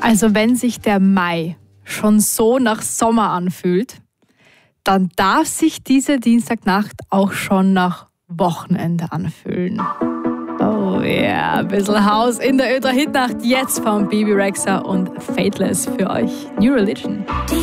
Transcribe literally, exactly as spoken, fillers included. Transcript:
Also wenn sich der Mai schon so nach Sommer anfühlt, dann darf sich diese Dienstagnacht auch schon nach Wochenende anfühlen. Oh ja, yeah. Ein bisschen Haus in der Ö drei Hitnacht jetzt von Bebe Rexha und Fateless für euch. New Religion.